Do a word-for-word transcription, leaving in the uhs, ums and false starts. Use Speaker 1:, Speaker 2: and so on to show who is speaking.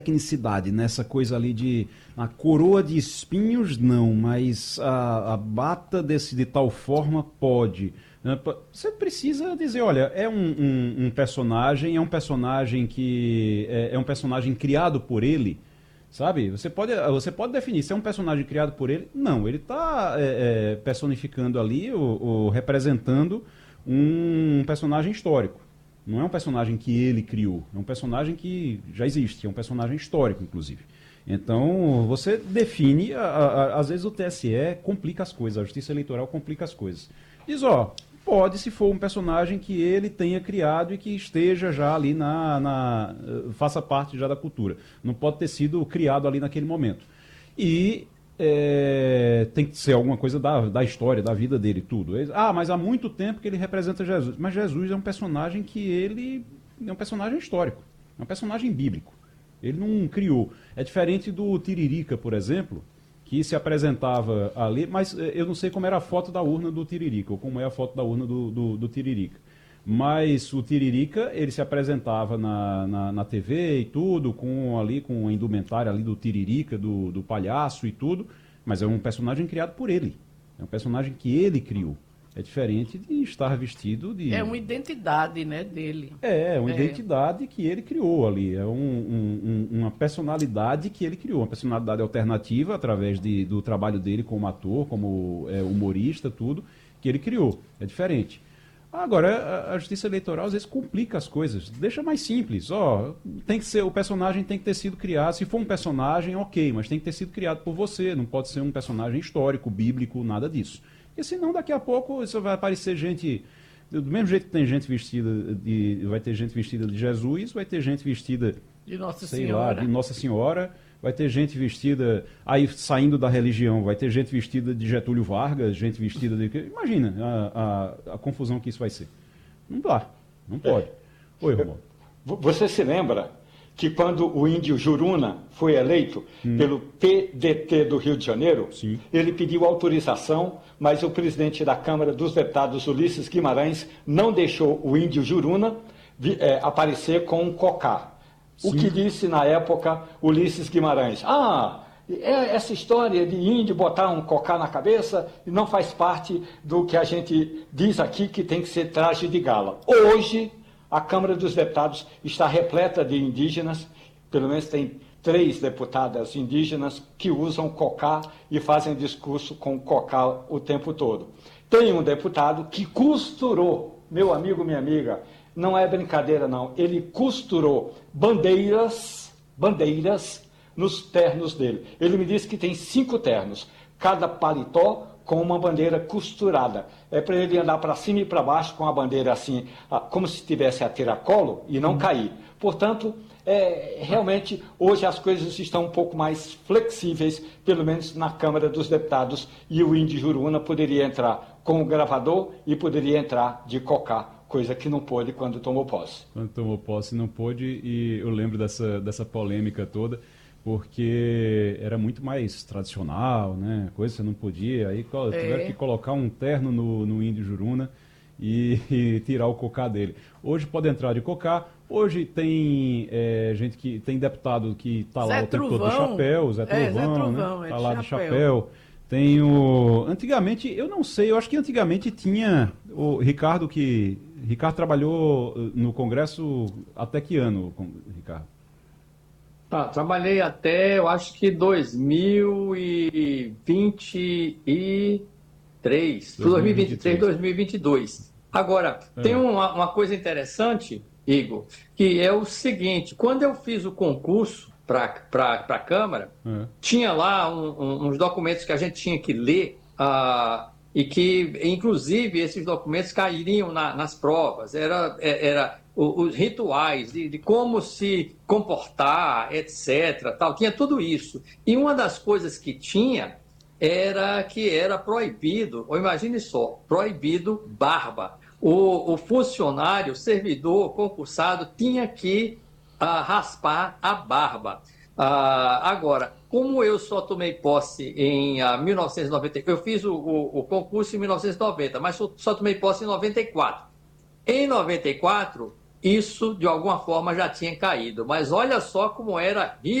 Speaker 1: tecnicidade nessa coisa ali de a coroa de espinhos não, mas a, a bata desse de tal forma pode. Você precisa dizer, olha, é um, um, um personagem, é um personagem que é, é um personagem criado por ele, sabe? Você pode, você pode definir se é um personagem criado por ele. Não, ele está é, é, personificando ali, ou, ou representando um personagem histórico. Não é um personagem que ele criou, é um personagem que já existe, é um personagem histórico, inclusive. Então, você define, a, a, às vezes o T S E complica as coisas, a Justiça Eleitoral complica as coisas. Diz, ó, pode se for um personagem que ele tenha criado e que esteja já ali na, na faça parte já da cultura. Não pode ter sido criado ali naquele momento. E é, tem que ser alguma coisa da, da história, da vida dele, tudo. Ah, mas há muito tempo que ele representa Jesus. Mas Jesus é um personagem que ele é um personagem histórico, é um personagem bíblico. Ele não criou. É diferente do Tiririca, por exemplo, que se apresentava ali, mas eu não sei como era a foto da urna do Tiririca, ou como é a foto da urna do, do, do Tiririca. Mas o Tiririca, ele se apresentava na, na, na T V e tudo, com, ali, com a indumentária ali do Tiririca, do, do palhaço e tudo, mas é um personagem criado por ele. É um personagem que ele criou. É diferente de estar vestido de...
Speaker 2: É uma identidade, né, dele.
Speaker 1: É, uma
Speaker 2: é.
Speaker 1: identidade que ele criou ali. É um, um, um, uma personalidade que ele criou. Uma personalidade alternativa através de, do trabalho dele como ator, como é, humorista, tudo, que ele criou. É diferente. Agora, a Justiça Eleitoral às vezes complica as coisas, deixa mais simples. Ó, tem que ser, o personagem tem que ter sido criado. Se for um personagem, ok, mas tem que ter sido criado por você. Não pode ser um personagem histórico, bíblico, nada disso. Porque senão daqui a pouco isso vai aparecer gente, do mesmo jeito que tem gente vestida de, vai ter gente vestida de Jesus, vai ter gente vestida
Speaker 2: de Nossa
Speaker 1: sei
Speaker 2: Senhora.
Speaker 1: lá, de Nossa Senhora, vai ter gente vestida, aí saindo da religião, vai ter gente vestida de Getúlio Vargas, gente vestida de... Imagina a, a, a confusão que isso vai ser. Não dá, não pode. Oi, Romualdo.
Speaker 3: Você se lembra que quando o índio Juruna foi eleito hum. pelo P D T do Rio de Janeiro,
Speaker 1: Sim.
Speaker 3: ele pediu autorização, mas o presidente da Câmara dos Deputados, Ulisses Guimarães, não deixou o índio Juruna é, aparecer com um cocá. Sim. O que disse na época Ulisses Guimarães? Ah, essa história de índio botar um cocá na cabeça não faz parte do que a gente diz aqui que tem que ser traje de gala. Hoje, a Câmara dos Deputados está repleta de indígenas, pelo menos tem três deputadas indígenas que usam cocá e fazem discurso com cocá o tempo todo. Tem um deputado que costurou, meu amigo, minha amiga, não é brincadeira não, ele costurou bandeiras, bandeiras nos ternos dele. Ele me disse que tem cinco ternos, cada paletó com uma bandeira costurada. É para ele andar para cima e para baixo com a bandeira assim, como se tivesse a tiracolo e não cair. Portanto, é, realmente, hoje as coisas estão um pouco mais flexíveis, pelo menos na Câmara dos Deputados, e o índio Juruna poderia entrar com o gravador e poderia entrar de cocá, coisa que não pôde quando tomou posse.
Speaker 1: Quando tomou posse não pôde, e eu lembro dessa, dessa polêmica toda, porque era muito mais tradicional, né? Coisa que você não podia, aí é. tiveram que colocar um terno no, no índio Juruna e, e tirar o cocá dele. Hoje pode entrar de cocá, hoje tem é, gente que tem deputado que está lá o tempo todo de chapéu, Zé Trovão, é, Zé Trovão né? Está é lá de chapéu. chapéu. Tem o... Antigamente, eu não sei, eu acho que antigamente tinha o Ricardo que... Ricardo trabalhou no Congresso até que ano, Ricardo?
Speaker 4: Tá, trabalhei até, eu acho que dois mil e vinte e três, dois mil e vinte e três, dois mil e vinte e dois. Agora, é. tem uma, uma coisa interessante, Igor, que é o seguinte, quando eu fiz o concurso para a Câmara, é. tinha lá um, um, uns documentos que a gente tinha que ler, uh, e que, inclusive, esses documentos cairiam na, nas provas, era... era os rituais de, de como se comportar, etc, tal, tinha tudo isso. E uma das coisas que tinha era que era proibido, ou imagine só, proibido barba. O, o funcionário, o servidor, concursado, tinha que uh, raspar a barba. Uh, agora, como eu só tomei posse em uh, mil novecentos e noventa, eu fiz o, o, o concurso em mil novecentos e noventa, mas só, só tomei posse em noventa e quatro. Em noventa e quatro, isso de alguma forma já tinha caído. Mas olha só como era